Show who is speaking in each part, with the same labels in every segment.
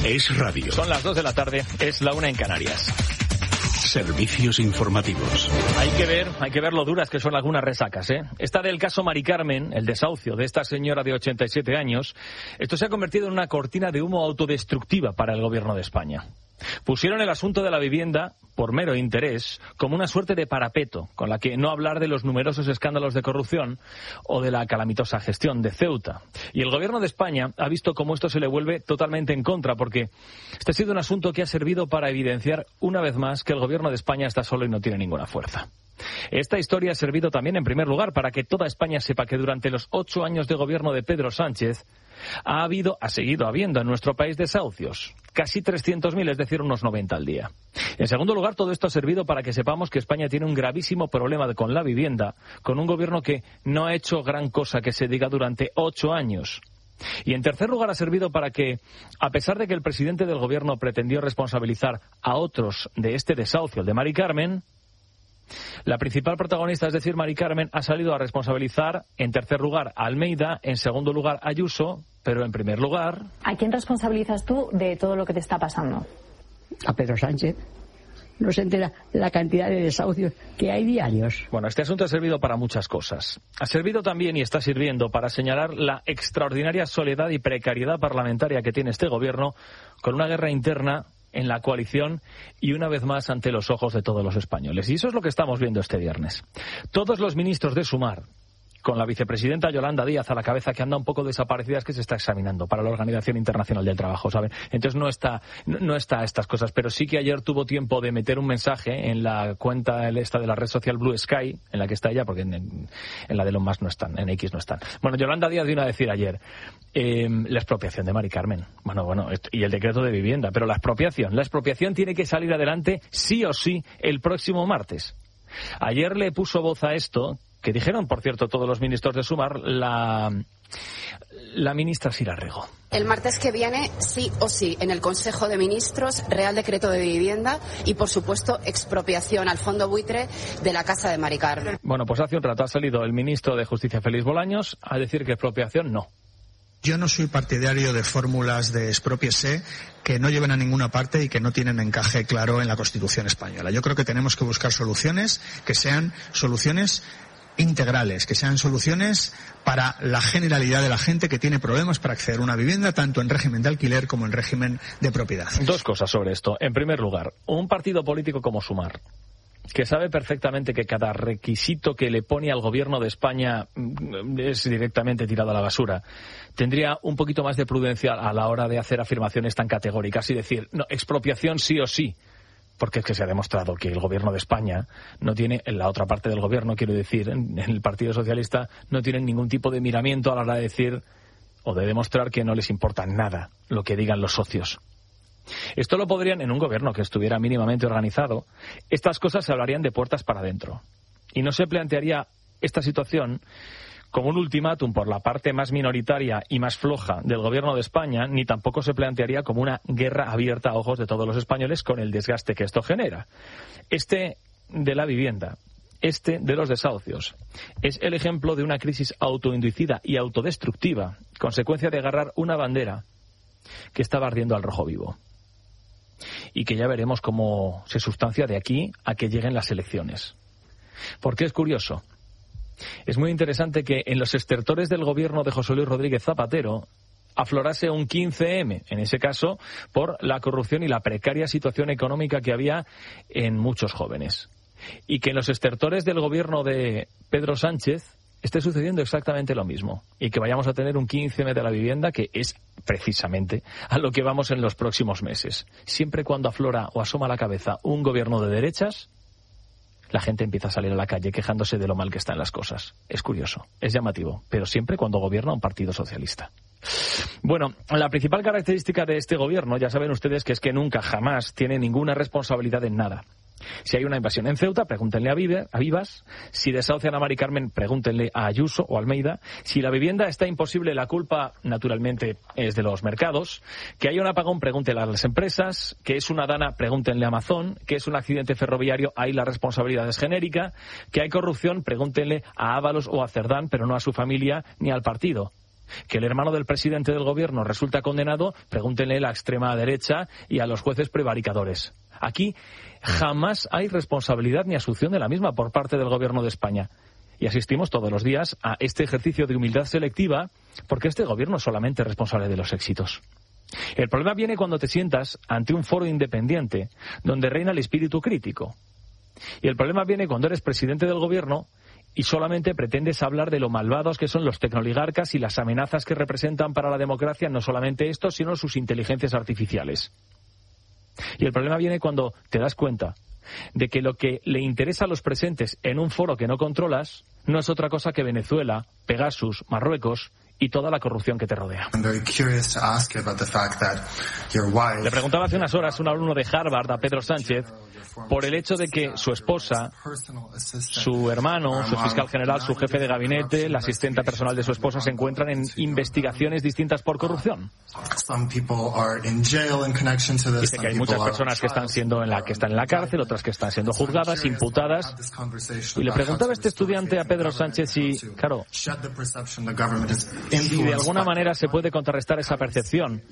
Speaker 1: Es radio.
Speaker 2: Son las 2 de la tarde, es la 1 en Canarias.
Speaker 1: Servicios informativos.
Speaker 2: Hay que ver lo duras que son algunas resacas, ¿eh? Esta del caso Mari Carmen, el desahucio de esta señora de 87 años, esto se ha convertido en una cortina de humo autodestructiva para el gobierno de España. Pusieron el asunto de la vivienda, por mero interés, como una suerte de parapeto, con la que no hablar de los numerosos escándalos de corrupción o de la calamitosa gestión de Ceuta. Y el gobierno de España ha visto cómo esto se le vuelve totalmente en contra, porque este ha sido un asunto que ha servido para evidenciar una vez más que el gobierno de España está solo y no tiene ninguna fuerza. Esta historia ha servido también, en primer lugar, para que toda España sepa que durante los 8 años de gobierno de Pedro Sánchez ha seguido habiendo en nuestro país desahucios, casi 300.000, es decir, unos 90 al día. En segundo lugar, todo esto ha servido para que sepamos que España tiene un gravísimo problema con la vivienda, con un gobierno que no ha hecho gran cosa que se diga durante 8 años. Y en tercer lugar ha servido para que, a pesar de que el presidente del gobierno pretendió responsabilizar a otros de este desahucio, el de Mari Carmen, la principal protagonista, es decir, Mari Carmen, ha salido a responsabilizar, en tercer lugar, a Almeida, en segundo lugar, a Ayuso, pero en primer lugar...
Speaker 3: ¿A quién responsabilizas tú de todo lo que te está pasando?
Speaker 4: A Pedro Sánchez. No se entera la cantidad de desahucios que hay diarios.
Speaker 2: Bueno, este asunto ha servido para muchas cosas. Ha servido también y está sirviendo para señalar la extraordinaria soledad y precariedad parlamentaria que tiene este gobierno, con una guerra interna en la coalición y una vez más ante los ojos de todos los españoles. Y eso es lo que estamos viendo este viernes. Todos los ministros de Sumar, con la vicepresidenta Yolanda Díaz a la cabeza, que anda un poco desaparecida, es que se está examinando para la Organización Internacional del Trabajo, ¿saben? Entonces no está a estas cosas, pero sí que ayer tuvo tiempo de meter un mensaje en la cuenta esta de la red social Blue Sky, en la que está ella, porque en la de Elon Musk no están, en X no están. Bueno, Yolanda Díaz vino a decir ayer la expropiación de Mari Carmen. Bueno, y el decreto de vivienda, pero la expropiación tiene que salir adelante sí o sí el próximo martes. Ayer le puso voz a esto, que dijeron, por cierto, todos los ministros de Sumar, la ministra Sira Rego.
Speaker 5: El martes que viene, sí o sí, en el Consejo de Ministros, Real Decreto de Vivienda y, por supuesto, expropiación al fondo buitre de la casa de Mari Carmen.
Speaker 2: Bueno, pues hace un rato ha salido el ministro de Justicia, Félix Bolaños, a decir que expropiación no.
Speaker 6: Yo no soy partidario de fórmulas de exprópiese que no lleven a ninguna parte y que no tienen encaje claro en la Constitución española. Yo creo que tenemos que buscar soluciones que sean soluciones integrales, que sean soluciones para la generalidad de la gente que tiene problemas para acceder a una vivienda, tanto en régimen de alquiler como en régimen de propiedad.
Speaker 2: Dos cosas sobre esto. En primer lugar, un partido político como Sumar, que sabe perfectamente que cada requisito que le pone al gobierno de España es directamente tirado a la basura, tendría un poquito más de prudencia a la hora de hacer afirmaciones tan categóricas y decir, no, expropiación sí o sí. Porque es que se ha demostrado que el gobierno de España no tiene, en la otra parte del gobierno, quiero decir, en el Partido Socialista, no tienen ningún tipo de miramiento a la hora de decir o de demostrar que no les importa nada lo que digan los socios. Esto lo podrían, en un gobierno que estuviera mínimamente organizado, estas cosas se hablarían de puertas para adentro. Y no se plantearía esta situación como un ultimátum por la parte más minoritaria y más floja del gobierno de España, ni tampoco se plantearía como una guerra abierta a ojos de todos los españoles con el desgaste que esto genera. Este de la vivienda, este de los desahucios, es el ejemplo de una crisis autoinducida y autodestructiva, consecuencia de agarrar una bandera que estaba ardiendo al rojo vivo. Y que ya veremos cómo se sustancia de aquí a que lleguen las elecciones. Porque es curioso. Es muy interesante que en los estertores del gobierno de José Luis Rodríguez Zapatero aflorase un 15M, en ese caso, por la corrupción y la precaria situación económica que había en muchos jóvenes. Y que en los estertores del gobierno de Pedro Sánchez esté sucediendo exactamente lo mismo. Y que vayamos a tener un 15M de la vivienda, que es precisamente a lo que vamos en los próximos meses. Siempre cuando aflora o asoma la cabeza un gobierno de derechas, la gente empieza a salir a la calle quejándose de lo mal que están las cosas. Es curioso, es llamativo, pero siempre cuando gobierna un partido socialista. Bueno, la principal característica de este gobierno, ya saben ustedes, que es que nunca, jamás tiene ninguna responsabilidad en nada. Si hay una invasión en Ceuta, pregúntenle a Vivas. Si desahucian a Mari Carmen, pregúntenle a Ayuso o Almeida. Si la vivienda está imposible, la culpa, naturalmente, es de los mercados. Que hay un apagón, pregúntenle a las empresas. Que es una dana, pregúntenle a Amazon. Que es un accidente ferroviario, ahí la responsabilidad es genérica. Que hay corrupción, pregúntenle a Ábalos o a Cerdán, pero no a su familia ni al partido. Que el hermano del presidente del gobierno resulta condenado, pregúntenle a la extrema derecha y a los jueces prevaricadores. Aquí jamás hay responsabilidad ni asunción de la misma por parte del gobierno de España. Y asistimos todos los días a este ejercicio de humildad selectiva porque este gobierno es solamente responsable de los éxitos. El problema viene cuando te sientas ante un foro independiente donde reina el espíritu crítico. Y el problema viene cuando eres presidente del gobierno y solamente pretendes hablar de lo malvados que son los tecnoligarcas y las amenazas que representan para la democracia no solamente estos, sino sus inteligencias artificiales. Y el problema viene cuando te das cuenta de que lo que le interesa a los presentes en un foro que no controlas no es otra cosa que Venezuela, Pegasus, Marruecos y toda la corrupción que te rodea. Le preguntaba hace unas horas un alumno de Harvard a Pedro Sánchez por el hecho de que su esposa, su hermano, su fiscal general, su jefe de gabinete, la asistenta personal de su esposa se encuentran en investigaciones distintas por corrupción. Dice que hay muchas personas que están en la cárcel, otras que están siendo juzgadas, imputadas. Y le preguntaba a este estudiante a Pedro Sánchez si, claro, si de alguna manera se puede contrarrestar esa percepción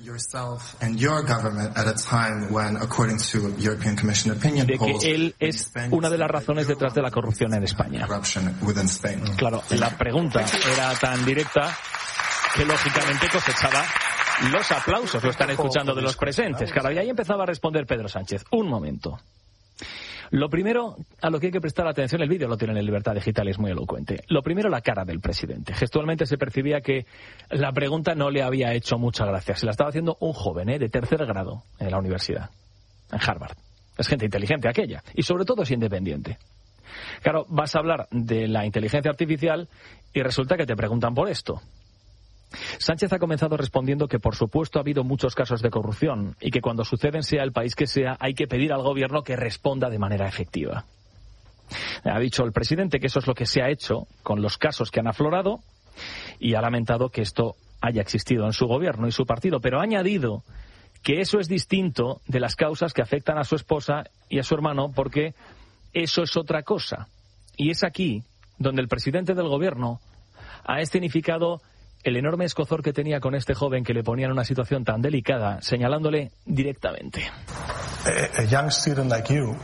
Speaker 2: de que él es una de las razones detrás de la corrupción en España. Claro, la pregunta era tan directa que lógicamente cosechaba los aplausos, lo están escuchando, de los presentes. Claro, y ahí empezaba a responder Pedro Sánchez. Un momento. Lo primero a lo que hay que prestar atención, el vídeo lo tienen en Libertad Digital y es muy elocuente. Lo primero, la cara del presidente. Gestualmente se percibía que la pregunta no le había hecho mucha gracia. Se la estaba haciendo un joven de tercer grado en la universidad, en Harvard. Es gente inteligente aquella y sobre todo es independiente. Claro, vas a hablar de la inteligencia artificial y resulta que te preguntan por esto. Sánchez ha comenzado respondiendo que por supuesto ha habido muchos casos de corrupción y que cuando suceden, sea el país que sea, hay que pedir al gobierno que responda de manera efectiva. Ha dicho el presidente que eso es lo que se ha hecho con los casos que han aflorado y ha lamentado que esto haya existido en su gobierno y su partido, pero ha añadido que eso es distinto de las causas que afectan a su esposa y a su hermano porque eso es otra cosa. Y es aquí donde el presidente del gobierno ha escenificado el enorme escozor que tenía con este joven que le ponía en una situación tan delicada, señalándole directamente.
Speaker 7: A young student like you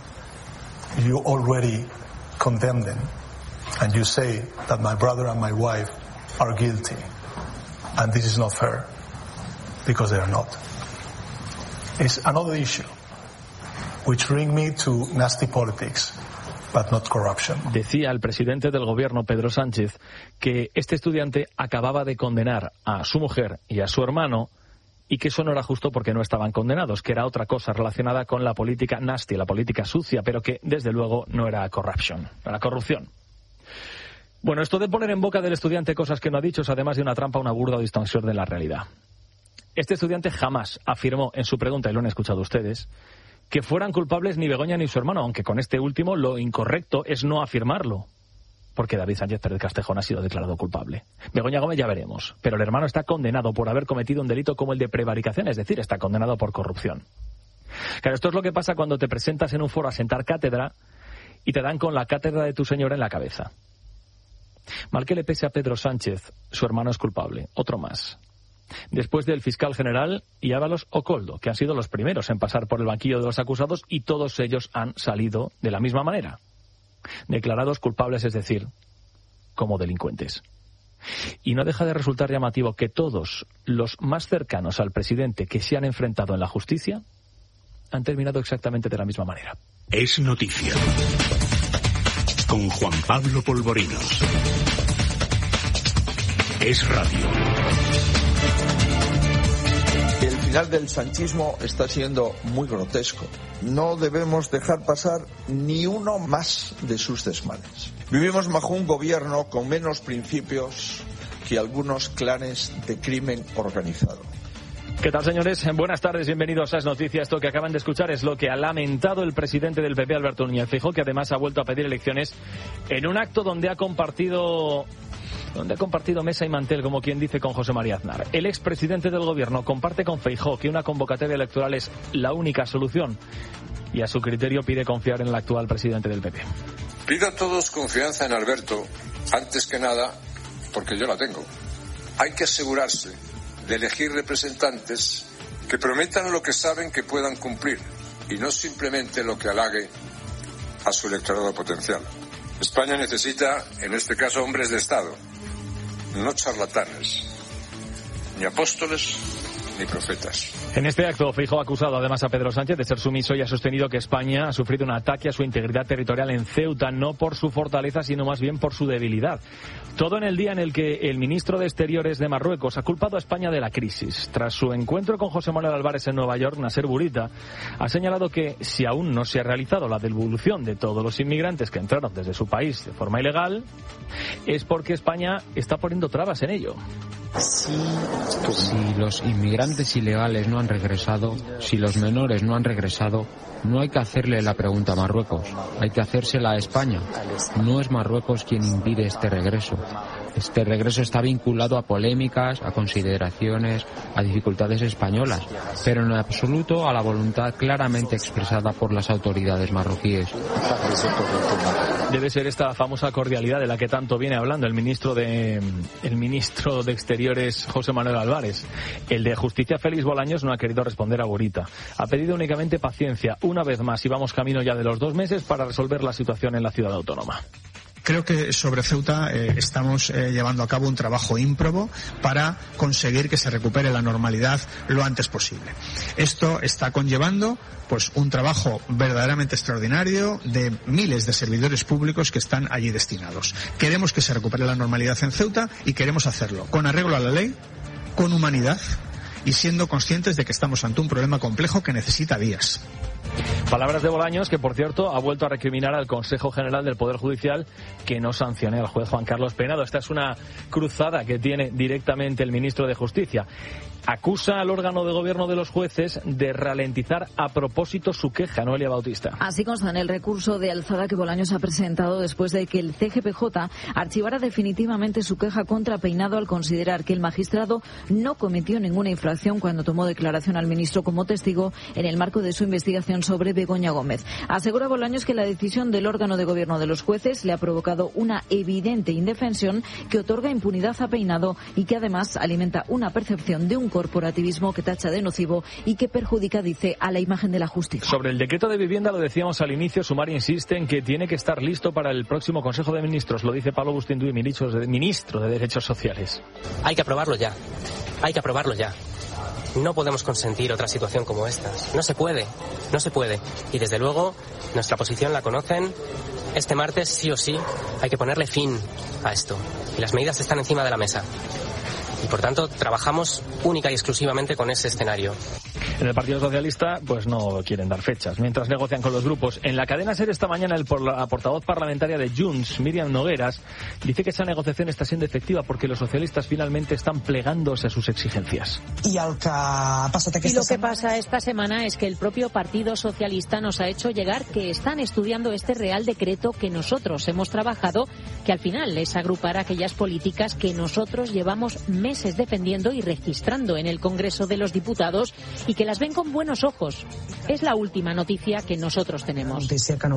Speaker 7: already condemned them, and you say that my brother and my wife are guilty, and this is not fair, because they are not. It's another issue, which brings me to nasty politics. But not corruption.
Speaker 2: Decía el presidente del gobierno, Pedro Sánchez, que este estudiante acababa de condenar a su mujer y a su hermano y que eso no era justo porque no estaban condenados, que era otra cosa relacionada con la política nasty, la política sucia, pero que desde luego no era corruption, no era corrupción. Bueno, esto de poner en boca del estudiante cosas que no ha dicho es además de una trampa, una burda distorsión de la realidad. Este estudiante jamás afirmó en su pregunta, y lo han escuchado ustedes, que fueran culpables ni Begoña ni su hermano, aunque con este último lo incorrecto es no afirmarlo, porque David Sánchez Pérez Castejón ha sido declarado culpable. Begoña Gómez ya veremos, pero el hermano está condenado por haber cometido un delito como el de prevaricación, es decir, está condenado por corrupción. Claro, esto es lo que pasa cuando te presentas en un foro a sentar cátedra y te dan con la cátedra de tu señora en la cabeza. Mal que le pese a Pedro Sánchez, su hermano es culpable, otro más. Después del fiscal general y Ábalos o Coldo, que han sido los primeros en pasar por el banquillo de los acusados y todos ellos han salido de la misma manera, declarados culpables, es decir, como delincuentes. Y no deja de resultar llamativo que todos los más cercanos al presidente que se han enfrentado en la justicia han terminado exactamente de la misma manera.
Speaker 1: Es noticia. Con Juan Pablo Polvorinos. Es radio.
Speaker 8: El final del sanchismo está siendo muy grotesco. No debemos dejar pasar ni uno más de sus desmanes. Vivimos bajo un gobierno con menos principios que algunos clanes de crimen organizado.
Speaker 2: ¿Qué tal, señores? Buenas tardes, bienvenidos a Es Noticia. Esto que acaban de escuchar es lo que ha lamentado el presidente del PP, Alberto Núñez Feijóo, que además ha vuelto a pedir elecciones en un acto donde ha compartido mesa y mantel, como quien dice, con José María Aznar. El expresidente del gobierno comparte con Feijóo que una convocatoria electoral es la única solución y a su criterio pide confiar en el actual presidente del PP.
Speaker 9: Pido a todos confianza en Alberto, antes que nada porque yo la tengo. Hay que asegurarse de elegir representantes que prometan lo que saben que puedan cumplir y no simplemente lo que halague a su electorado potencial. España necesita, en este caso, hombres de Estado, no charlatanes, ni apóstoles ni profetas.
Speaker 2: En este acto, Feijóo ha acusado además a Pedro Sánchez de ser sumiso y ha sostenido que España ha sufrido un ataque a su integridad territorial en Ceuta, no por su fortaleza, sino más bien por su debilidad. Todo en el día en el que el ministro de Exteriores de Marruecos ha culpado a España de la crisis. Tras su encuentro con José Manuel Álvarez en Nueva York, Nasser Bourita ha señalado que si aún no se ha realizado la devolución de todos los inmigrantes que entraron desde su país de forma ilegal, es porque España está poniendo trabas en ello.
Speaker 10: Si los inmigrantes ilegales no han regresado, si los menores no han regresado, no hay que hacerle la pregunta a Marruecos, hay que hacérsela a España. No es Marruecos quien impide este regreso. Este regreso está vinculado a polémicas, a consideraciones, a dificultades españolas, pero en absoluto a la voluntad claramente expresada por las autoridades marroquíes.
Speaker 2: Debe ser esta famosa cordialidad de la que tanto viene hablando el ministro de Exteriores, José Manuel Álvarez. El de Justicia, Félix Bolaños, no ha querido responder a Bourita. Ha pedido únicamente paciencia, una vez más, y vamos camino ya de los 2 meses para resolver la situación en la ciudad autónoma.
Speaker 6: Creo que sobre Ceuta estamos llevando a cabo un trabajo ímprobo para conseguir que se recupere la normalidad lo antes posible. Esto está conllevando pues un trabajo verdaderamente extraordinario de miles de servidores públicos que están allí destinados. Queremos que se recupere la normalidad en Ceuta y queremos hacerlo con arreglo a la ley, con humanidad y siendo conscientes de que estamos ante un problema complejo que necesita días.
Speaker 2: Palabras de Bolaños, que por cierto ha vuelto a recriminar al Consejo General del Poder Judicial que no sancione al juez Juan Carlos Penado. Esta es una cruzada que tiene directamente el ministro de Justicia. Acusa al órgano de gobierno de los jueces de ralentizar a propósito su queja, Noelia Bautista.
Speaker 11: Así consta en el recurso de alzada que Bolaños ha presentado después de que el CGPJ archivara definitivamente su queja contra Peinado al considerar que el magistrado no cometió ninguna infracción cuando tomó declaración al ministro como testigo en el marco de su investigación sobre Begoña Gómez. Asegura Bolaños que la decisión del órgano de gobierno de los jueces le ha provocado una evidente indefensión que otorga impunidad a Peinado y que además alimenta una percepción de un corporativismo que tacha de nocivo y que perjudica, dice, a la imagen de la justicia.
Speaker 2: Sobre el decreto de vivienda, lo decíamos al inicio, Sumar insiste en que tiene que estar listo para el próximo Consejo de Ministros. Lo dice Pablo Bustinduy, ministro de Derechos Sociales.
Speaker 12: Hay que aprobarlo ya. Hay que aprobarlo ya. No podemos consentir otra situación como esta. No se puede. Y desde luego, nuestra posición la conocen. Este martes, sí o sí, hay que ponerle fin a esto. Y las medidas están encima de la mesa. Y por tanto, trabajamos única y exclusivamente con ese escenario.
Speaker 2: En el Partido Socialista, pues no quieren dar fechas, mientras negocian con los grupos. En la cadena SER esta mañana, la portavoz parlamentaria de Junts, Míriam Nogueras, dice que esa negociación está siendo efectiva porque los socialistas finalmente están plegándose a sus exigencias.
Speaker 13: Y lo que pasa esta semana es que el propio Partido Socialista nos ha hecho llegar que están estudiando este Real Decreto que nosotros hemos trabajado, que al final es agrupar aquellas políticas que nosotros llevamos meses defendiendo y registrando en el Congreso de los Diputados y que las ven con buenos ojos. Es la última noticia que nosotros tenemos.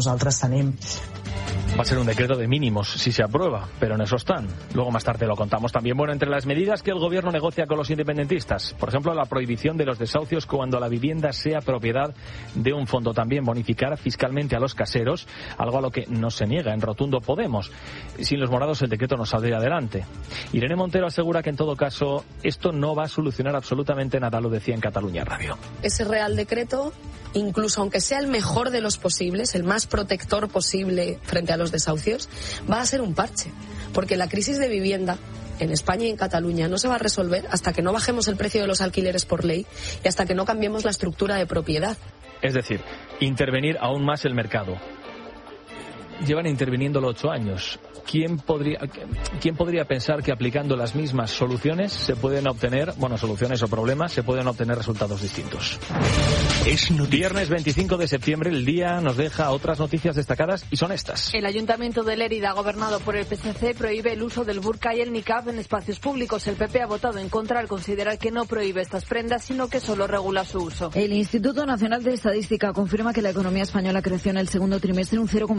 Speaker 2: Va a ser un decreto de mínimos si se aprueba, pero en eso están. Luego más tarde lo contamos también. Bueno, entre las medidas que el gobierno negocia con los independentistas, por ejemplo, la prohibición de los desahucios cuando la vivienda sea propiedad de un fondo. También bonificar fiscalmente a los caseros, algo a lo que no se niega en rotundo Podemos. Sin los morados el decreto no saldría adelante. Irene Montero asegura que en todo caso esto no va a solucionar absolutamente nada, lo decía en Cataluña Radio.
Speaker 14: Ese Real Decreto, incluso aunque sea el mejor de los posibles, el más protector posible frente a los desahucios, va a ser un parche, porque la crisis de vivienda en España y en Cataluña no se va a resolver hasta que no bajemos el precio de los alquileres por ley y hasta que no cambiemos la estructura de propiedad.
Speaker 2: Es decir, intervenir aún más el mercado. Llevan interviniéndolo 8 años. ¿Quién podría pensar que aplicando las mismas soluciones se pueden obtener, soluciones o problemas, se pueden obtener resultados distintos? Es viernes 25 de septiembre, el día nos deja otras noticias destacadas y son estas.
Speaker 15: El Ayuntamiento de Lérida, gobernado por el PSC, prohíbe el uso del burka y el niqab en espacios públicos. El PP ha votado en contra al considerar que no prohíbe estas prendas, sino que solo regula su uso.
Speaker 11: El Instituto Nacional de Estadística confirma que la economía española creció en el segundo trimestre un 0,7%.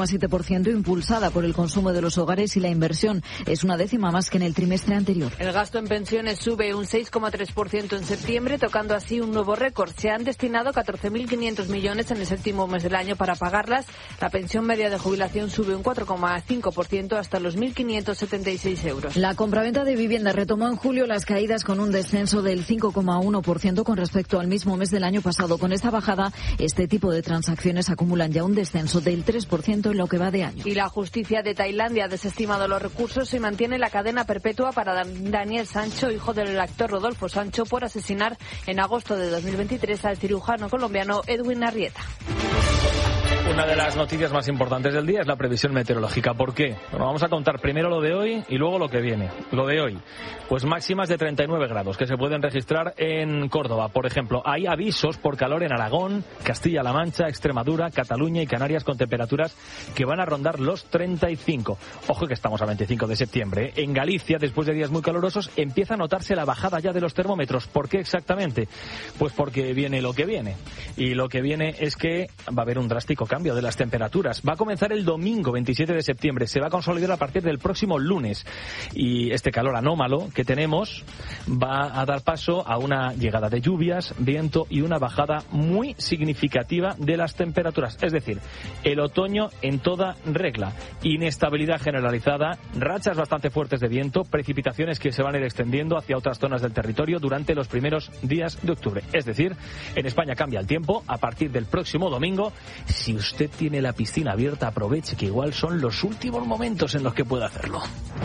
Speaker 11: 4%, impulsada por el consumo de los hogares, y la inversión es una décima más que en el trimestre anterior.
Speaker 15: El gasto en pensiones sube un 6,3% en septiembre, tocando así un nuevo récord. Se han destinado 14.500 millones en el séptimo mes del año para pagarlas. La pensión media de jubilación sube un 4,5% hasta los 1.576 euros.
Speaker 11: La compraventa de vivienda retomó en julio las caídas con un descenso del 5,1% con respecto al mismo mes del año pasado. Con esta bajada, este tipo de transacciones acumulan ya un descenso del 3% en lo que va de año.
Speaker 15: Y la justicia de Tailandia ha desestimado los recursos y mantiene la cadena perpetua para Daniel Sancho, hijo del actor Rodolfo Sancho, por asesinar en agosto de 2023 al cirujano colombiano Edwin Arrieta.
Speaker 2: Una de las noticias más importantes del día es la previsión meteorológica. ¿Por qué? Bueno, vamos a contar primero lo de hoy y luego lo que viene. Lo de hoy, pues máximas de 39 grados que se pueden registrar en Córdoba. Por ejemplo, hay avisos por calor en Aragón, Castilla-La Mancha, Extremadura, Cataluña y Canarias, con temperaturas que van a rondar los 35. Ojo que estamos a 25 de septiembre. En Galicia, después de días muy calurosos, empieza a notarse la bajada ya de los termómetros. ¿Por qué exactamente? Pues porque viene lo que viene. Y lo que viene es que va a haber un drástico cambio de las temperaturas. Va a comenzar el domingo 27 de septiembre, se va a consolidar a partir del próximo lunes, y este calor anómalo que tenemos va a dar paso a una llegada de lluvias, viento y una bajada muy significativa de las temperaturas. Es decir, el otoño en toda regla, inestabilidad generalizada, rachas bastante fuertes de viento, precipitaciones que se van a ir extendiendo hacia otras zonas del territorio durante los primeros días de octubre. Es decir, en España cambia el tiempo a partir del próximo domingo. Si usted tiene la piscina abierta, aproveche, que igual son los últimos momentos en los que puede hacerlo.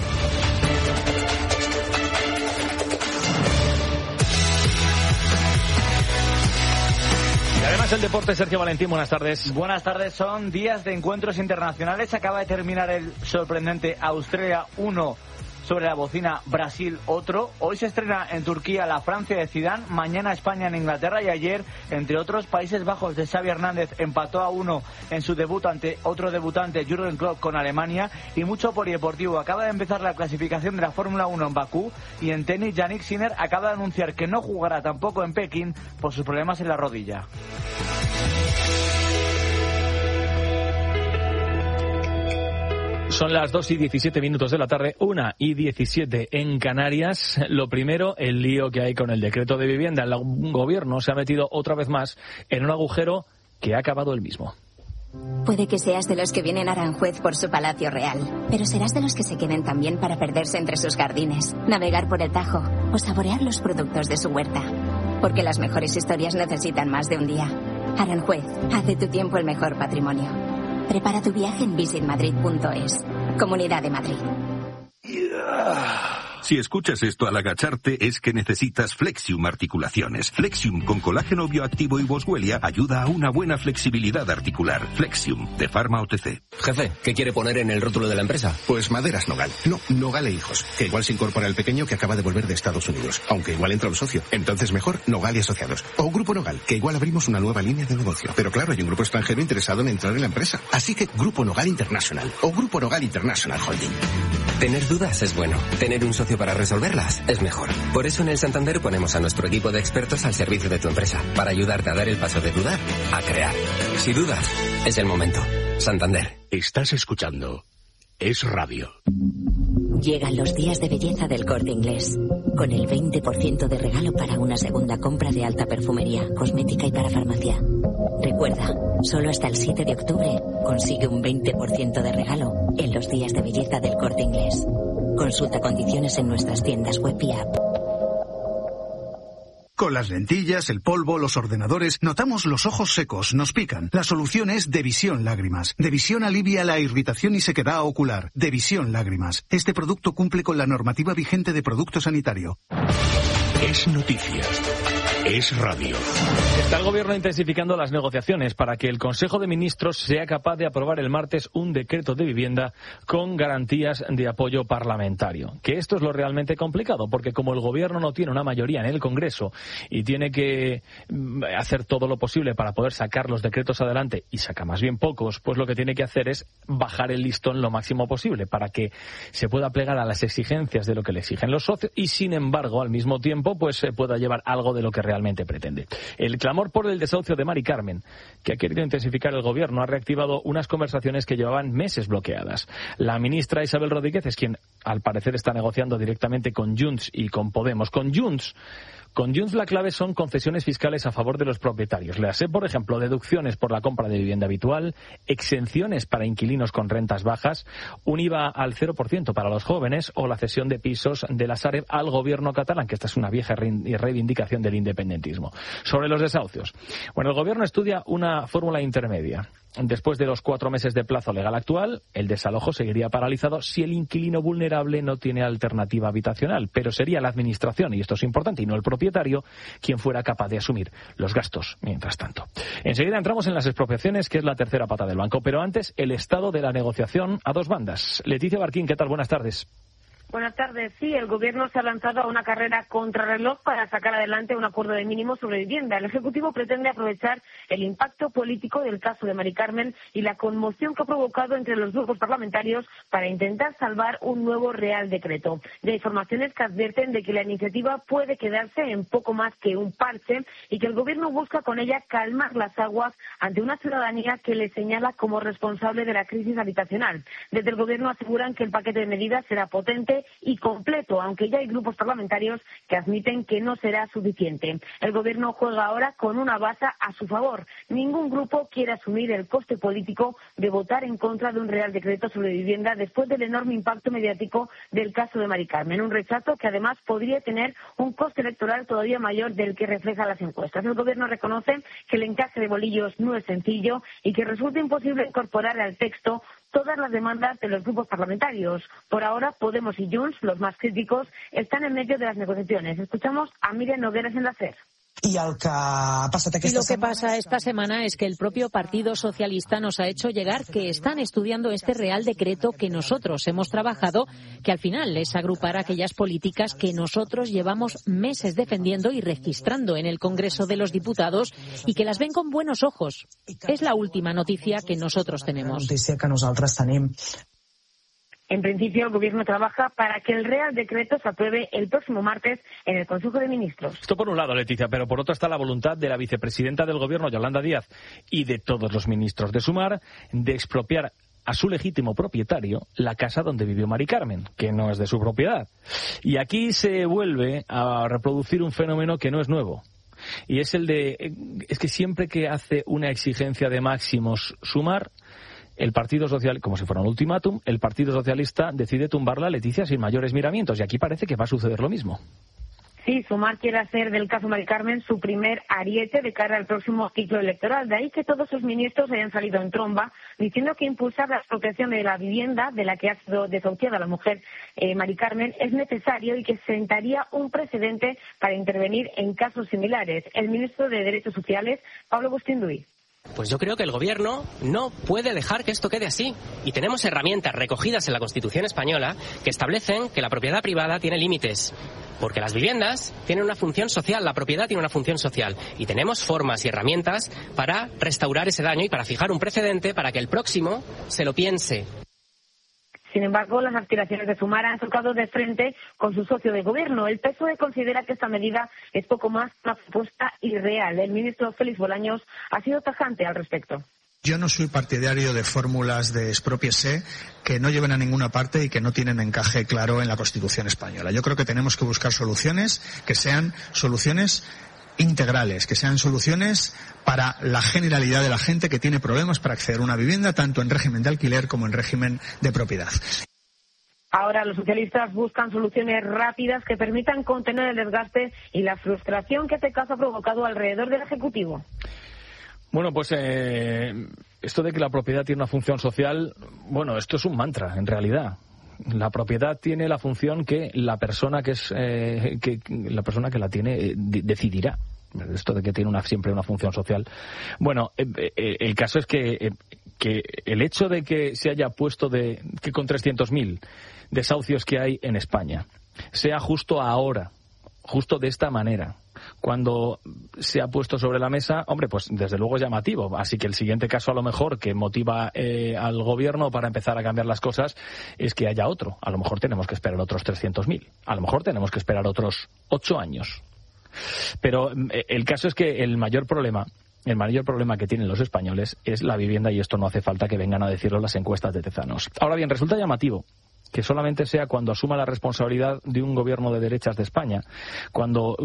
Speaker 2: Y además el deporte, Sergio Valentín, buenas tardes.
Speaker 16: Buenas tardes, son días de encuentros internacionales. Acaba de terminar el sorprendente Australia 1 sobre la bocina Brasil otro. Hoy se estrena en Turquía la Francia de Zidane, mañana España en Inglaterra, y ayer, entre otros, Países Bajos de Xavi Hernández empató a 1 en su debut ante otro debutante, Jürgen Klopp, con Alemania. Y mucho polideportivo. Acaba de empezar la clasificación de la Fórmula 1 en Bakú, y en tenis Yannick Sinner acaba de anunciar que no jugará tampoco en Pekín por sus problemas en la rodilla.
Speaker 2: Son las 2:17 de la tarde, 1:17 en Canarias. Lo primero, el lío que hay con el decreto de vivienda. El gobierno se ha metido otra vez más en un agujero que ha acabado él mismo.
Speaker 17: Puede que seas de los que vienen a Aranjuez por su palacio real, pero serás de los que se queden también para perderse entre sus jardines, navegar por el Tajo o saborear los productos de su huerta. Porque las mejores historias necesitan más de un día. Aranjuez, haz de tu tiempo el mejor patrimonio. Prepara tu viaje en visitmadrid.es. Comunidad de Madrid.
Speaker 1: Si escuchas esto al agacharte es que necesitas Flexium Articulaciones. Flexium con colágeno bioactivo y boswellia ayuda a una buena flexibilidad articular. Flexium, de Pharma OTC.
Speaker 18: Jefe, ¿qué quiere poner en el rótulo de la empresa?
Speaker 19: Pues Maderas Nogal. No, Nogal e Hijos. Que igual se incorpora el pequeño que acaba de volver de Estados Unidos. Aunque igual entra un socio. Entonces mejor Nogal y Asociados. O Grupo Nogal, que igual abrimos una nueva línea de negocio. Pero claro, hay un grupo extranjero interesado en entrar en la empresa. Así que Grupo Nogal International. O Grupo Nogal International Holding.
Speaker 18: Tener dudas es bueno. Tener un socio para resolverlas es mejor. Por eso en el Santander ponemos a nuestro equipo de expertos al servicio de tu empresa, para ayudarte a dar el paso de dudar a crear. Si dudas, es el momento. Santander.
Speaker 1: Estás escuchando Es Radio.
Speaker 17: Llegan los días de belleza del Corte Inglés, con el 20% de regalo para una segunda compra de alta perfumería, cosmética y para farmacia. Recuerda, solo hasta el 7 de octubre consigue un 20% de regalo en los días de belleza del Corte Inglés. Consulta condiciones en nuestras tiendas web y app.
Speaker 20: Con las lentillas, el polvo, los ordenadores, notamos los ojos secos, nos pican. La solución es Devisión Lágrimas. Devisión alivia la irritación y sequedad ocular. Devisión Lágrimas. Este producto cumple con la normativa vigente de producto sanitario.
Speaker 1: Es noticia. Es radio.
Speaker 2: Está el gobierno intensificando las negociaciones para que el Consejo de Ministros sea capaz de aprobar el martes un decreto de vivienda con garantías de apoyo parlamentario. Que esto es lo realmente complicado, porque como el gobierno no tiene una mayoría en el Congreso y tiene que hacer todo lo posible para poder sacar los decretos adelante, y saca más bien pocos, pues lo que tiene que hacer es bajar el listón lo máximo posible para que se pueda plegar a las exigencias de lo que le exigen los socios y, sin embargo, al mismo tiempo, pues se pueda llevar algo de lo que realmente realmente pretende. El clamor por el desahucio de Mari Carmen, que ha querido intensificar el gobierno, ha reactivado unas conversaciones que llevaban meses bloqueadas. La ministra Isabel Rodríguez es quien, al parecer, está negociando directamente con Junts y con Podemos. Con Junts la clave son concesiones fiscales a favor de los propietarios. Léase, por ejemplo, deducciones por la compra de vivienda habitual, exenciones para inquilinos con rentas bajas, un IVA al 0% para los jóvenes o la cesión de pisos de la Sareb al gobierno catalán, que esta es una vieja reivindicación del independentismo. Sobre los desahucios. Bueno, el gobierno estudia una fórmula intermedia. Después de los 4 meses de plazo legal actual, el desalojo seguiría paralizado si el inquilino vulnerable no tiene alternativa habitacional, pero sería la administración, y esto es importante, y no el propietario, quien fuera capaz de asumir los gastos mientras tanto. Enseguida entramos en las expropiaciones, que es la tercera pata del banco, pero antes el estado de la negociación a dos bandas. Leticia Barquín, ¿qué tal? Buenas tardes.
Speaker 21: Buenas tardes. Sí, el Gobierno se ha lanzado a una carrera contrarreloj para sacar adelante un acuerdo de mínimos sobre vivienda. El Ejecutivo pretende aprovechar el impacto político del caso de Mari Carmen y la conmoción que ha provocado entre los grupos parlamentarios para intentar salvar un nuevo Real Decreto. Ya hay informaciones que advierten de que la iniciativa puede quedarse en poco más que un parche y que el Gobierno busca con ella calmar las aguas ante una ciudadanía que le señala como responsable de la crisis habitacional. Desde el Gobierno aseguran que el paquete de medidas será potente y completo, aunque ya hay grupos parlamentarios que admiten que no será suficiente. El Gobierno juega ahora con una baza a su favor. Ningún grupo quiere asumir el coste político de votar en contra de un Real Decreto sobre vivienda después del enorme impacto mediático del caso de Mari Carmen. Un rechazo que además podría tener un coste electoral todavía mayor del que reflejan las encuestas. El Gobierno reconoce que el encaje de bolillos no es sencillo y que resulta imposible incorporar al texto todas las demandas de los grupos parlamentarios. Por ahora, Podemos y Junts, los más críticos, están en medio de las negociaciones. Escuchamos a Míriam Nogueras en la SER.
Speaker 13: Y lo que pasa esta semana es que el propio Partido Socialista nos ha hecho llegar que están estudiando este Real Decreto que nosotros hemos trabajado, que al final es agrupar aquellas políticas que nosotros llevamos meses defendiendo y registrando en el Congreso de los Diputados y que las ven con buenos ojos. Es la última noticia que nosotros tenemos.
Speaker 21: En principio, el Gobierno trabaja para que el Real Decreto se apruebe el próximo martes en el Consejo de Ministros.
Speaker 2: Esto por un lado, Leticia, pero por otro está la voluntad de la vicepresidenta del Gobierno, Yolanda Díaz, y de todos los ministros de Sumar, de expropiar a su legítimo propietario la casa donde vivió Mari Carmen, que no es de su propiedad. Y aquí se vuelve a reproducir un fenómeno que no es nuevo. Y es es que siempre que hace una exigencia de máximos Sumar, el Partido Social, como si fuera un ultimátum, el Partido Socialista decide tumbarla, Leticia, sin mayores miramientos. Y aquí parece que va a suceder lo mismo.
Speaker 21: Sí, Sumar quiere hacer del caso Mari Carmen su primer ariete de cara al próximo ciclo electoral. De ahí que todos sus ministros hayan salido en tromba diciendo que impulsar la expropiación de la vivienda de la que ha sido desahuciada la mujer Mari Carmen es necesario y que sentaría un precedente para intervenir en casos similares. El ministro de Derechos Sociales, Pablo Bustinduy.
Speaker 12: Pues yo creo que el Gobierno no puede dejar que esto quede así. Y tenemos herramientas recogidas en la Constitución española que establecen que la propiedad privada tiene límites. Porque las viviendas tienen una función social, la propiedad tiene una función social. Y tenemos formas y herramientas para restaurar ese daño y para fijar un precedente para que el próximo se lo piense.
Speaker 21: Sin embargo, las aspiraciones de Sumar han chocado de frente con su socio de gobierno. El PSOE considera que esta medida es poco más que una propuesta irreal. El ministro Félix Bolaños ha sido tajante al respecto.
Speaker 6: Yo no soy partidario de fórmulas de expropiese que no lleven a ninguna parte y que no tienen encaje claro en la Constitución española. Yo creo que tenemos que buscar soluciones que sean soluciones integrales, que sean soluciones para la generalidad de la gente que tiene problemas para acceder a una vivienda, tanto en régimen de alquiler como en régimen de propiedad.
Speaker 21: Ahora los socialistas buscan soluciones rápidas que permitan contener el desgaste y la frustración que este caso ha provocado alrededor del Ejecutivo.
Speaker 2: Bueno, pues esto de que la propiedad tiene una función social, bueno, esto es un mantra, en realidad. La propiedad tiene la función que la persona que la tiene decidirá. Esto de que tiene siempre una función social. Bueno, el caso es que el hecho de que se haya puesto que con 300.000 desahucios que hay en España sea justo ahora, justo de esta manera, cuando se ha puesto sobre la mesa, hombre, pues desde luego es llamativo. Así que el siguiente caso a lo mejor que motiva al gobierno para empezar a cambiar las cosas es que haya otro. A lo mejor tenemos que esperar otros 300.000. A lo mejor tenemos que esperar otros 8 años. Pero el caso es que el mayor problema que tienen los españoles es la vivienda, y esto no hace falta que vengan a decirlo las encuestas de Tezanos. Ahora bien, resulta llamativo que solamente sea cuando asuma la responsabilidad de un gobierno de derechas de España, cuando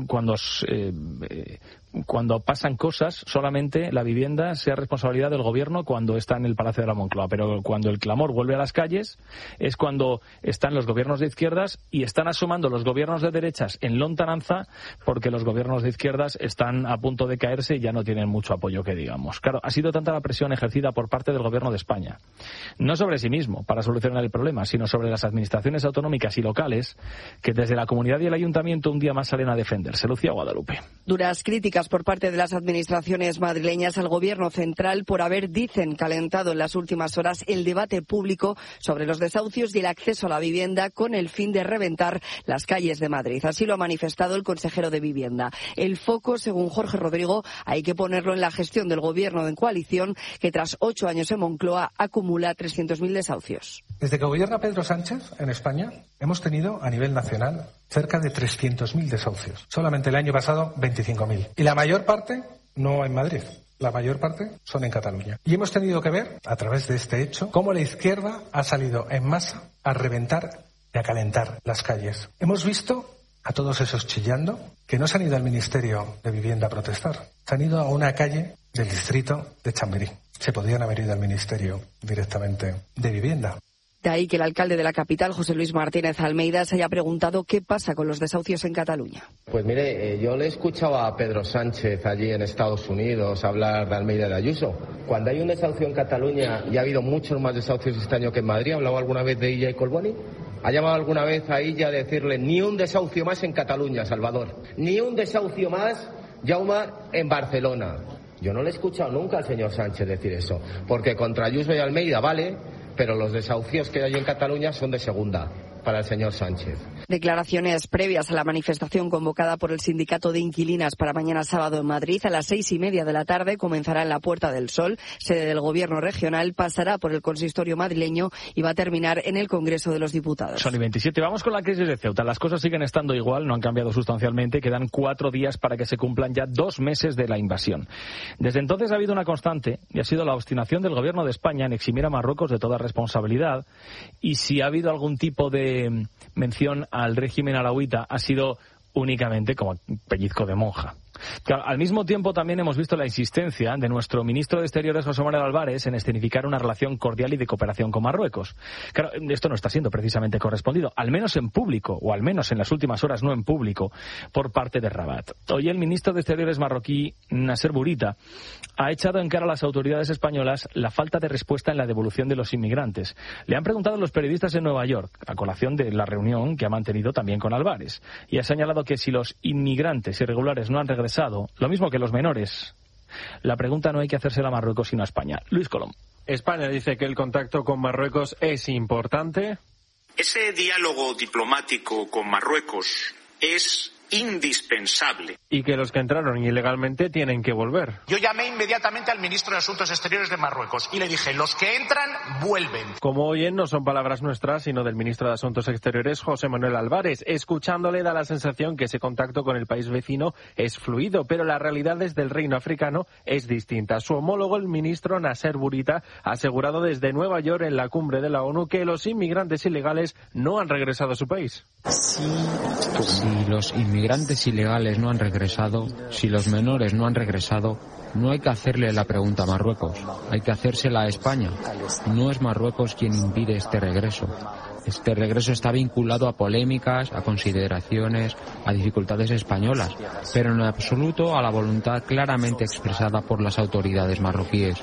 Speaker 2: pasan cosas, solamente la vivienda sea responsabilidad del gobierno cuando está en el Palacio de la Moncloa, pero cuando el clamor vuelve a las calles es cuando están los gobiernos de izquierdas y están asomando los gobiernos de derechas en lontananza, porque los gobiernos de izquierdas están a punto de caerse y ya no tienen mucho apoyo, que digamos. Claro, ha sido tanta la presión ejercida por parte del gobierno de España, no sobre sí mismo para solucionar el problema, sino sobre las administraciones autonómicas y locales, que desde la comunidad y el ayuntamiento un día más salen a defenderse. Lucía Guadalupe.
Speaker 3: Duras críticas por parte de las administraciones madrileñas al gobierno central por haber, dicen, calentado en las últimas horas el debate público sobre los desahucios y el acceso a la vivienda con el fin de reventar las calles de Madrid. Así lo ha manifestado el consejero de Vivienda. El foco, según Jorge Rodrigo, hay que ponerlo en la gestión del gobierno en coalición, que tras 8 años en Moncloa acumula 300.000 desahucios.
Speaker 22: Desde que gobierna Pedro Sánchez en España, hemos tenido a nivel nacional cerca de 300.000 desahucios. Solamente el año pasado 25.000. Y la mayor parte no en Madrid. La mayor parte son en Cataluña. Y hemos tenido que ver, a través de este hecho, cómo la izquierda ha salido en masa a reventar y a calentar las calles. Hemos visto a todos esos chillando que no se han ido al Ministerio de Vivienda a protestar. Se han ido a una calle del distrito de Chamberí. Se podían haber ido al Ministerio directamente de Vivienda.
Speaker 3: De ahí que el alcalde de la capital, José Luis Martínez Almeida, se haya preguntado qué pasa con los desahucios en Cataluña.
Speaker 23: Pues mire, yo le escuchaba a Pedro Sánchez allí en Estados Unidos hablar de Almeida y de Ayuso. Cuando hay un desahucio en Cataluña, y ha habido muchos más desahucios este año que en Madrid, ¿ha hablado alguna vez de Illa y Colboni? ¿Ha llamado alguna vez a Illa a decirle ni un desahucio más en Cataluña, Salvador? Ni un desahucio más, Jaume, en Barcelona. Yo no le he escuchado nunca al señor Sánchez decir eso, porque contra Ayuso y Almeida vale, pero los desahucios que hay en Cataluña son de segunda para el señor Sánchez.
Speaker 3: Declaraciones previas a la manifestación convocada por el Sindicato de Inquilinas para mañana sábado en Madrid. A las 6:30 de la tarde comenzará en la Puerta del Sol, sede del Gobierno regional, pasará por el consistorio madrileño y va a terminar en el Congreso de los Diputados.
Speaker 2: Son y 27. Vamos con la crisis de Ceuta. Las cosas siguen estando igual, no han cambiado sustancialmente. Quedan 4 días para que se cumplan ya 2 meses de la invasión. Desde entonces ha habido una constante y ha sido la obstinación del Gobierno de España en eximir a Marruecos de toda responsabilidad, y si ha habido algún tipo de mención al régimen alauita ha sido únicamente como pellizco de monja. Claro, al mismo tiempo también hemos visto la insistencia de nuestro ministro de Exteriores, José Manuel Álvarez, en escenificar una relación cordial y de cooperación con Marruecos. Claro, esto no está siendo precisamente correspondido, al menos en público, o al menos en las últimas horas no en público, por parte de Rabat. Hoy el ministro de Exteriores marroquí, Nasser Bourita, ha echado en cara a las autoridades españolas la falta de respuesta en la devolución de los inmigrantes. Le han preguntado a los periodistas en Nueva York, a colación de la reunión que ha mantenido también con Álvarez, y ha señalado que si los inmigrantes irregulares no han regresado, lo mismo que los menores, la pregunta no hay que hacérsela a Marruecos sino a España. Luis Colom.
Speaker 24: España dice que el contacto con Marruecos es importante.
Speaker 25: Ese diálogo diplomático con Marruecos es indispensable.
Speaker 24: Y que los que entraron ilegalmente tienen que volver.
Speaker 25: Yo llamé inmediatamente al ministro de Asuntos Exteriores de Marruecos y le dije, los que entran, vuelven.
Speaker 24: Como oyen, no son palabras nuestras, sino del ministro de Asuntos Exteriores, José Manuel Álvarez. Escuchándole da la sensación que ese contacto con el país vecino es fluido, pero la realidad desde el reino africano es distinta. Su homólogo, el ministro Nasser Bourita, ha asegurado desde Nueva York en la cumbre de la ONU que los inmigrantes ilegales no han regresado a su país.
Speaker 10: Si los inmigrantes ilegales no han regresado, si los menores no han regresado, no hay que hacerle la pregunta a Marruecos, hay que hacérsela a España. No es Marruecos quien impide este regreso. Este regreso está vinculado a polémicas, a consideraciones, a dificultades españolas, pero en absoluto a la voluntad claramente expresada por las autoridades marroquíes.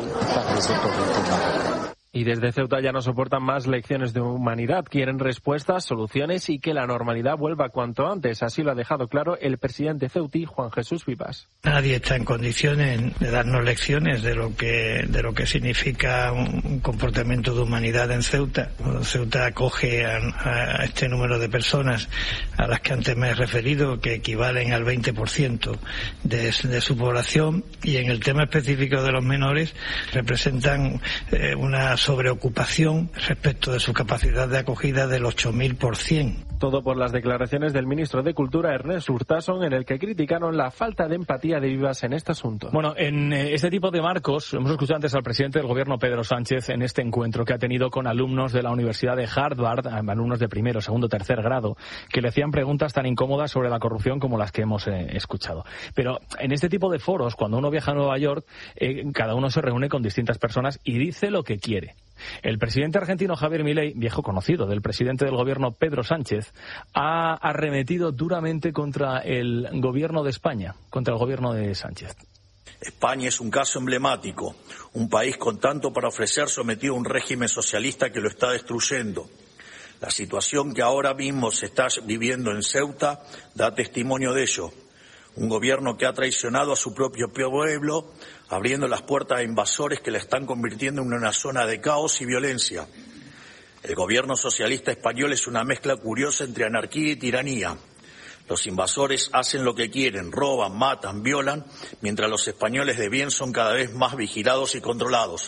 Speaker 24: Y desde Ceuta ya no soportan más lecciones de humanidad. Quieren respuestas, soluciones y que la normalidad vuelva cuanto antes. Así lo ha dejado claro el presidente ceutí, Juan Jesús Vivas.
Speaker 26: Nadie está en condiciones de darnos lecciones de lo que significa un comportamiento de humanidad en Ceuta. Ceuta acoge a este número de personas a las que antes me he referido, que equivalen al 20% de su población, y en el tema específico de los menores representan una sobreocupación respecto de su capacidad de acogida del 8000%.
Speaker 24: Todo por las declaraciones del ministro de Cultura, Ernest Urtasun, en el que criticaron la falta de empatía de Vivas en este asunto.
Speaker 2: Bueno, en este tipo de marcos, hemos escuchado antes al presidente del gobierno, Pedro Sánchez, en este encuentro que ha tenido con alumnos de la Universidad de Harvard, alumnos de primero, segundo, tercer grado, que le hacían preguntas tan incómodas sobre la corrupción como las que hemos escuchado. Pero en este tipo de foros, cuando uno viaja a Nueva York, cada uno se reúne con distintas personas y dice lo que quiere. El presidente argentino Javier Milei, viejo conocido del presidente del gobierno Pedro Sánchez, ha arremetido duramente contra el gobierno de España, contra el gobierno de Sánchez.
Speaker 4: España es un caso emblemático, un país con tanto para ofrecer sometido a un régimen socialista que lo está destruyendo. La situación que ahora mismo se está viviendo en Ceuta da testimonio de ello. Un gobierno que ha traicionado a su propio pueblo, abriendo las puertas a invasores que la están convirtiendo en una zona de caos y violencia. El gobierno socialista español es una mezcla curiosa entre anarquía y tiranía. Los invasores hacen lo que quieren, roban, matan, violan, mientras los españoles de bien son cada vez más vigilados y controlados.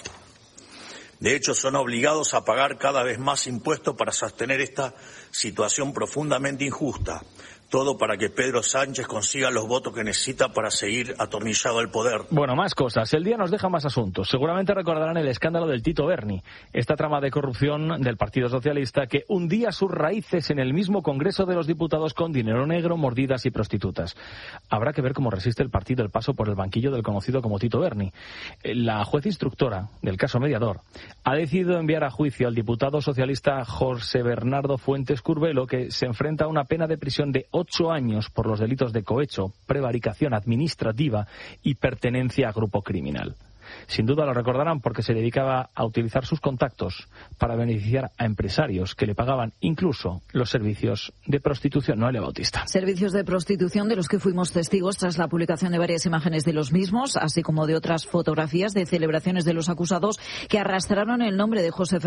Speaker 4: De hecho, son obligados a pagar cada vez más impuestos para sostener esta situación profundamente injusta. Todo para que Pedro Sánchez consiga los votos que necesita para seguir atornillado al poder.
Speaker 2: Bueno, más cosas. El día nos deja más asuntos. Seguramente recordarán el escándalo del Tito Berni, esta trama de corrupción del Partido Socialista que hundía sus raíces en el mismo Congreso de los Diputados con dinero negro, mordidas y prostitutas. Habrá que ver cómo resiste el partido el paso por el banquillo del conocido como Tito Berni. La juez instructora del caso Mediador ha decidido enviar a juicio al diputado socialista José Bernardo Fuentes Curbelo, que se enfrenta a una pena de prisión de 8 años por los delitos de cohecho, prevaricación administrativa y pertenencia a grupo criminal. Sin duda lo recordarán porque se dedicaba a utilizar sus contactos para beneficiar a empresarios que le pagaban incluso los servicios de prostitución. Noelia Bautista.
Speaker 11: Servicios de prostitución de los que fuimos testigos tras la publicación de varias imágenes de los mismos, así como de otras fotografías de celebraciones de los acusados que arrastraron el nombre de José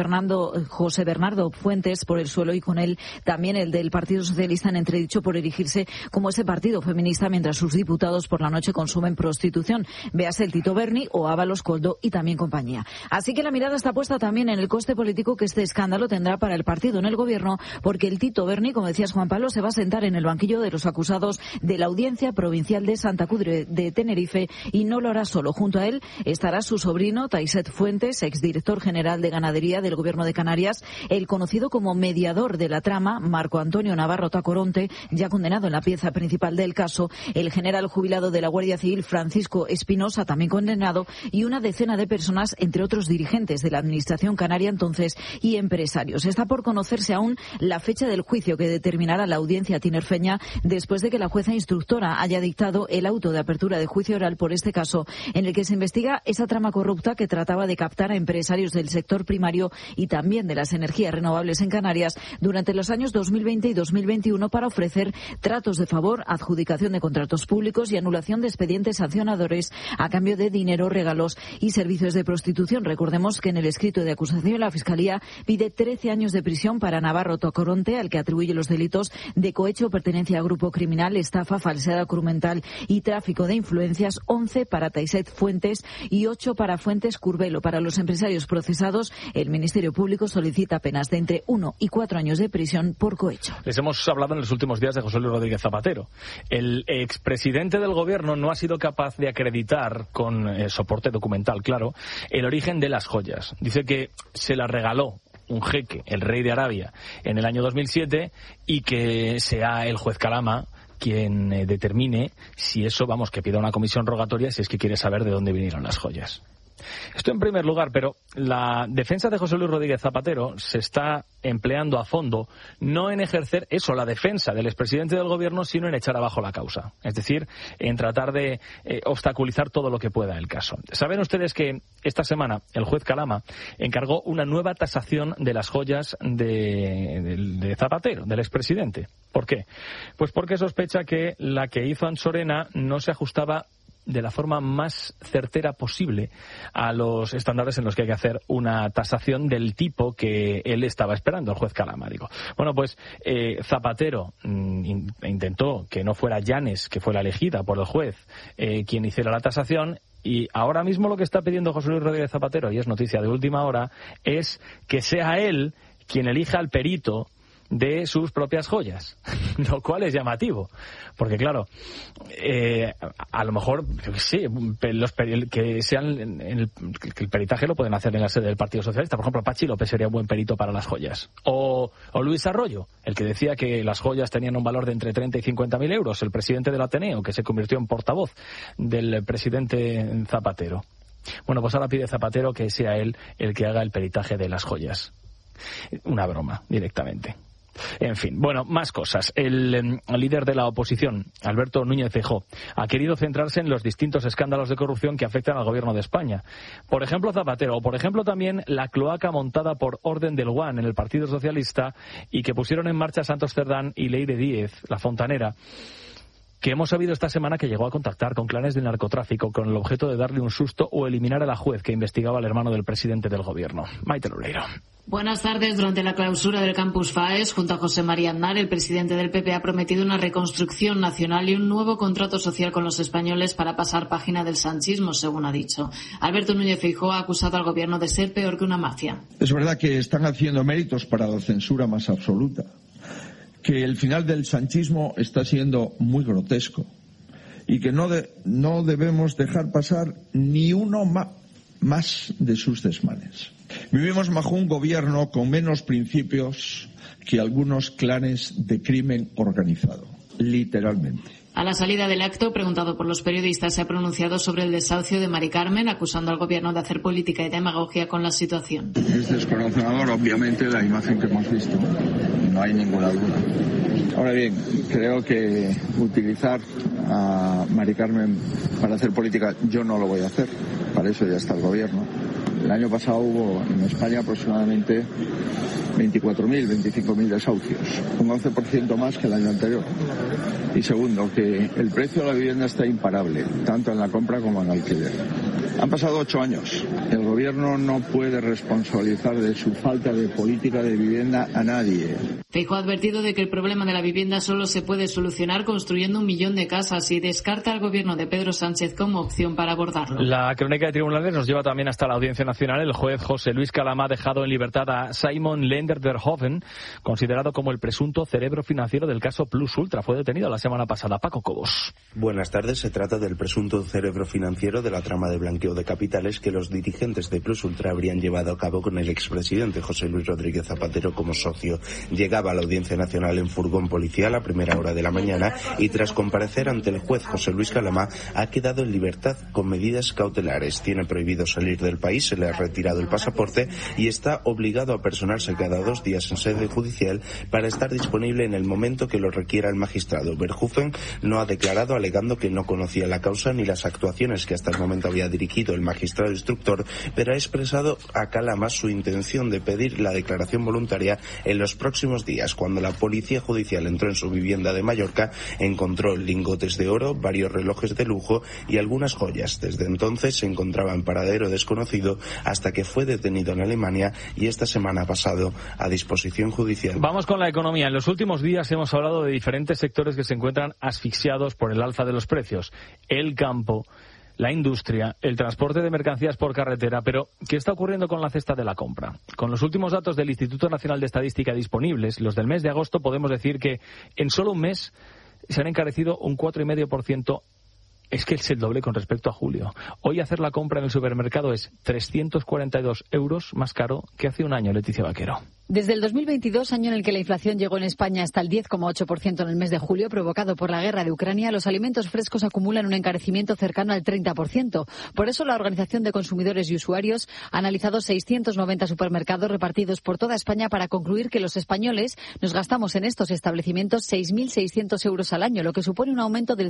Speaker 11: Bernardo Fuentes por el suelo y con él también el del Partido Socialista en entredicho por erigirse como ese partido feminista mientras sus diputados por la noche consumen prostitución. Véase el Tito Berni o Ábalos Coldo y también compañía. Así que la mirada está puesta también en el coste político que este escándalo tendrá para el partido en el gobierno, porque el Tito Berni, como decías Juan Pablo, se va a sentar en el banquillo de los acusados de la Audiencia Provincial de Santa Cruz de Tenerife y no lo hará solo. Junto a él estará su sobrino Taiset Fuentes, exdirector general de Ganadería del Gobierno de Canarias, el conocido como mediador de la trama, Marco Antonio Navarro Tacoronte, ya condenado en la pieza principal del caso, el general jubilado de la Guardia Civil Francisco Espinosa, también condenado, y una decena de personas, entre otros dirigentes de la Administración canaria entonces y empresarios. Está por conocerse aún la fecha del juicio que determinará la audiencia tinerfeña después de que la jueza instructora haya dictado el auto de apertura de juicio oral por este caso, en el que se investiga esa trama corrupta que trataba de captar a empresarios del sector primario y también de las energías renovables en Canarias durante los años 2020 y 2021 para ofrecer tratos de favor, adjudicación de contratos públicos y anulación de expedientes sancionadores a cambio de dinero, regalos y servicios de prostitución. Recordemos que en el escrito de acusación la Fiscalía pide 13 años de prisión para Navarro Tacoronte, al que atribuye los delitos de cohecho, pertenencia a grupo criminal, estafa, falsedad documental y tráfico de influencias, 11 para Taiset Fuentes y 8 para Fuentes Curbelo. Para los empresarios procesados, el Ministerio Público solicita penas de entre 1 y 4 años de prisión por cohecho.
Speaker 2: Les hemos hablado en los últimos días de José Luis Rodríguez Zapatero. El expresidente del gobierno no ha sido capaz de acreditar con soporte documental, claro, el origen de las joyas. Dice que se las regaló un jeque, el rey de Arabia, en el año 2007 y que sea el juez Calama quien determine si eso, que pida una comisión rogatoria si es que quiere saber de dónde vinieron las joyas. Esto en primer lugar, pero la defensa de José Luis Rodríguez Zapatero se está empleando a fondo no en ejercer la defensa del expresidente del gobierno, sino en echar abajo la causa. Es decir, en tratar de obstaculizar todo lo que pueda el caso. Saben ustedes que esta semana el juez Calama encargó una nueva tasación de las joyas de Zapatero, del expresidente. ¿Por qué? Pues porque sospecha que la que hizo Ansorena no se ajustaba de la forma más certera posible a los estándares en los que hay que hacer una tasación del tipo que él estaba esperando, el juez Calama, digo. Bueno, pues Zapatero intentó que no fuera Llanes, que fue la elegida por el juez, quien hiciera la tasación, Y ahora mismo lo que está pidiendo José Luis Rodríguez Zapatero, y es noticia de última hora, es que sea él quien elija al perito de sus propias joyas, lo cual es llamativo, porque claro, a lo mejor sí, que sean que el peritaje lo pueden hacer en la sede del Partido Socialista. Por ejemplo, Pachi López sería un buen perito para las joyas, o Luis Arroyo, el que decía que las joyas tenían un valor de entre 30 y 50.000 euros, el presidente del Ateneo, que se convirtió en portavoz del presidente Zapatero. Bueno, pues ahora pide Zapatero que sea él el que haga el peritaje de las joyas. Una broma, directamente. En fin, bueno, más cosas. El líder de la oposición, Alberto Núñez Feijóo, ha querido centrarse en los distintos escándalos de corrupción que afectan al gobierno de España. Por ejemplo, Zapatero, o por ejemplo también la cloaca montada por orden del Guan en el Partido Socialista y que pusieron en marcha Santos Cerdán y Leire Díez, la fontanera, que hemos sabido esta semana que llegó a contactar con clanes del narcotráfico con el objeto de darle un susto o eliminar a la juez que investigaba al hermano del presidente del gobierno. Maite Loureiro.
Speaker 5: Buenas tardes. Durante la clausura del Campus FAES, junto a José María Aznar, el presidente del PP ha prometido una reconstrucción nacional y un nuevo contrato social con los españoles para pasar página del sanchismo, según ha dicho. Alberto Núñez Feijóo ha acusado al gobierno de ser peor que una mafia.
Speaker 7: Es verdad que están haciendo méritos para la censura más absoluta, que el final del sanchismo está siendo muy grotesco y que no debemos dejar pasar ni uno más de sus desmanes. Vivimos bajo un gobierno con menos principios que algunos clanes de crimen organizado, literalmente.
Speaker 5: A la salida del acto, preguntado por los periodistas, se ha pronunciado sobre el desahucio de Mari Carmen, acusando al gobierno de hacer política y demagogia con la situación.
Speaker 7: Es desconocedor, obviamente, la imagen que hemos visto. No hay ninguna duda. Ahora bien, creo que utilizar a Mari Carmen para hacer política, yo no lo voy a hacer. Para eso ya está el gobierno. El año pasado hubo en España aproximadamente 24.000, 25.000 desahucios, un 11% más que el año anterior. Y segundo, que el precio de la vivienda está imparable, tanto en la compra como en alquiler. Han pasado 8 años. El gobierno no puede responsabilizar de su falta de política de vivienda a nadie.
Speaker 5: Feijóo ha advertido de que el problema de la vivienda solo se puede solucionar construyendo 1 millón de casas y descarta al gobierno de Pedro Sánchez como opción para abordarlo.
Speaker 2: La crónica de tribunales nos lleva también hasta la Audiencia Nacional. El juez José Luis Calama ha dejado en libertad a Simon Lender-Verhoeven, considerado como el presunto cerebro financiero del caso Plus Ultra. Fue detenido la semana pasada. Paco Cobos.
Speaker 8: Buenas tardes. Se trata del presunto cerebro financiero de la trama de blanqueo de capitales que los dirigentes de Plus Ultra habrían llevado a cabo con el expresidente José Luis Rodríguez Zapatero como socio. Llegaba a la Audiencia Nacional en furgón policial a primera hora de la mañana y tras comparecer ante el juez José Luis Calama ha quedado en libertad con medidas cautelares. Tiene prohibido salir del país, se le ha retirado el pasaporte y está obligado a personarse cada 2 días en sede judicial para estar disponible en el momento que lo requiera el magistrado. Verhoeven no ha declarado, alegando que no conocía la causa ni las actuaciones que hasta el momento había dirigido el magistrado instructor, pero ha expresado a Calama su intención de pedir la declaración voluntaria en los próximos días. Cuando la policía judicial entró en su vivienda de Mallorca, encontró lingotes de oro, varios relojes de lujo y algunas joyas. Desde entonces se encontraba en paradero desconocido hasta que fue detenido en Alemania y esta semana ha pasado a disposición judicial.
Speaker 2: Vamos con la economía. En los últimos días hemos hablado de diferentes sectores que se encuentran asfixiados por el alza de los precios. El campo, la industria, el transporte de mercancías por carretera. Pero, ¿qué está ocurriendo con la cesta de la compra? Con los últimos datos del Instituto Nacional de Estadística disponibles, los del mes de agosto, podemos decir que en solo un mes se han encarecido un 4,5%. Es que es el doble con respecto a julio. Hoy hacer la compra en el supermercado es 342 euros más caro que hace un año, Leticia Vaquero.
Speaker 11: Desde el 2022, año en el que la inflación llegó en España hasta el 10,8% en el mes de julio, provocado por la guerra de Ucrania, los alimentos frescos acumulan un encarecimiento cercano al 30%. Por eso, la Organización de Consumidores y Usuarios ha analizado 690 supermercados repartidos por toda España para concluir que los españoles nos gastamos en estos establecimientos 6.600 euros al año, lo que supone un aumento del